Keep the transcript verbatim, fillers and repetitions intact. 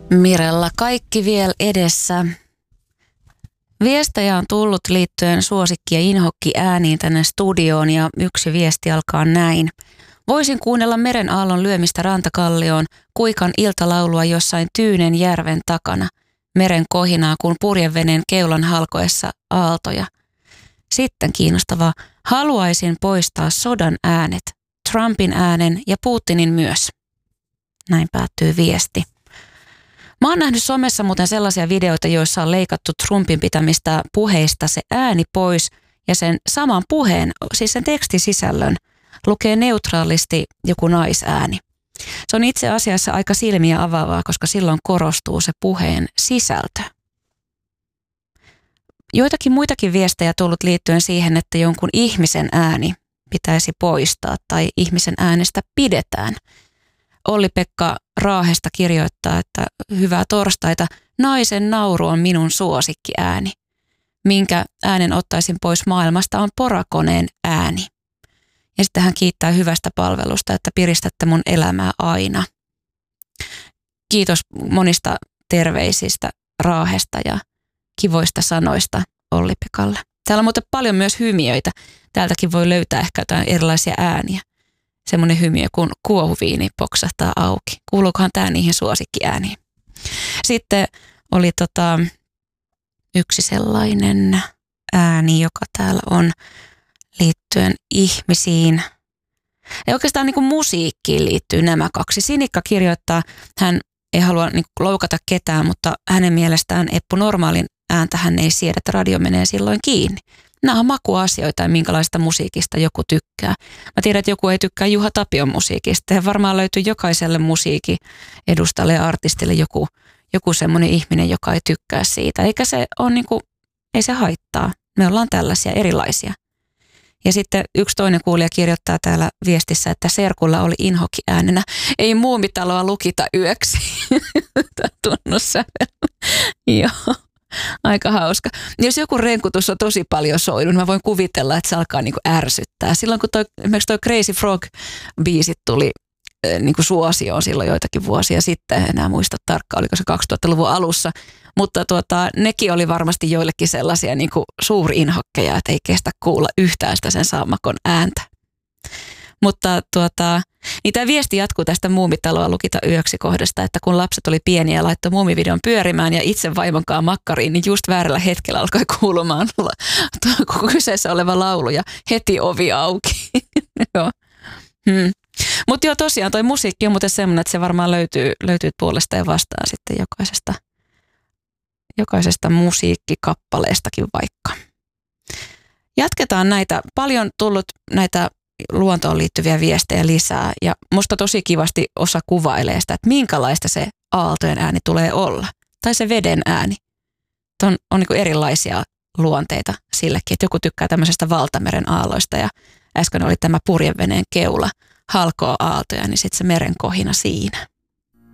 Mirella kaikki vielä edessä. Viestejä on tullut liittyen suosikki- ja inhokki ääniin tänne studioon ja yksi viesti alkaa näin. Voisin kuunnella meren aallon lyömistä rantakallioon, kuikan iltalaulua jossain Tyynen järven takana. Meren kohinaa kuin purjeveneen keulan halkoessa aaltoja. Sitten kiinnostavaa. Haluaisin poistaa sodan äänet, Trumpin äänen ja Putinin myös. Näin päättyy viesti. Mä oon nähnyt somessa muuten sellaisia videoita, joissa on leikattu Trumpin pitämistä puheista se ääni pois ja sen saman puheen, siis sen tekstisisällön, lukee neutraalisti joku naisääni. Se on itse asiassa aika silmiä avaavaa, koska silloin korostuu se puheen sisältö. Joitakin muitakin viestejä tullut liittyen siihen, että jonkun ihmisen ääni pitäisi poistaa tai ihmisen äänestä pidetään. Olli-Pekka Raahesta kirjoittaa, että hyvää torstaita, naisen nauru on minun suosikkiääni. Minkä äänen ottaisin pois maailmasta on porakoneen ääni. Ja sitten hän kiittää hyvästä palvelusta, että piristätte mun elämää aina. Kiitos monista terveisistä Raahesta ja kivoista sanoista Olli-Pekalle. Täällä on muuten paljon myös hymiöitä. Täältäkin voi löytää ehkä jotain erilaisia ääniä. Semmoinen hymiö, kun kuohuviini poksahtaa auki. Kuuluukohan tämä niihin suosikkiääniin? Sitten oli tota, yksi sellainen ääni, joka täällä on liittyen ihmisiin. Ja oikeastaan niin kuin musiikkiin liittyy nämä kaksi. Sinikka kirjoittaa, hän ei halua niin kuin loukata ketään, mutta hänen mielestään Eppu Normaalin ääntä hän ei siedä, että radio menee silloin kiinni. Nämä on makuasioita ja minkälaista musiikista joku tykkää. Mä tiedän, että joku ei tykkää Juha Tapion musiikista. Ja varmaan löytyy jokaiselle musiikin edustajalle ja artistille joku, joku semmoinen ihminen, joka ei tykkää siitä. Eikä se ole niin kuin, ei se haittaa. Me ollaan tällaisia erilaisia. Ja sitten yksi toinen kuulija kirjoittaa täällä viestissä, että serkulla oli inhokki äänenä. Ei Muumitaloa lukita yöksi. Tämä tunnussävel. Joo. Aika hauska. Jos joku renkutus on tosi paljon soinut, niin mä voin kuvitella, että se alkaa niinku ärsyttää. Silloin kun toi, esimerkiksi toi Crazy Frog-biisit tuli äh, niinku suosioon silloin joitakin vuosia sitten, en enää muista tarkkaan, oliko se kaksituhattaluvun alussa, mutta tuota, nekin oli varmasti joillekin sellaisia niinku suurinhokkeja, että ei kestä kuulla yhtään sitä sen sammakon ääntä. Mutta tuota, niin tämä viesti jatkuu tästä Muumitaloa lukita yöksi kohdasta, että kun lapset oli pieniä ja laittoi muumivideon pyörimään ja itse vaimonkaan makkariin, niin just väärällä hetkellä alkoi kuulumaan kyseessä oleva laulu ja heti ovi auki. Joo. Hmm. Mutta joo, tosiaan toi musiikki on muuten semmoinen, että se varmaan löytyy, löytyy puolesta ja vastaan sitten jokaisesta, jokaisesta musiikkikappaleestakin vaikka. Jatketaan näitä. Paljon tullut näitä luontoon liittyviä viestejä lisää ja musta tosi kivasti osa kuvailee sitä, että minkälaista se aaltojen ääni tulee olla. Tai se veden ääni. On, on niin kuin erilaisia luonteita sillekin, että joku tykkää tämmöisestä valtameren aalloista ja äsken oli tämä purjeveneen keula, halkoo aaltoja, niin sitten se meren kohina siinä.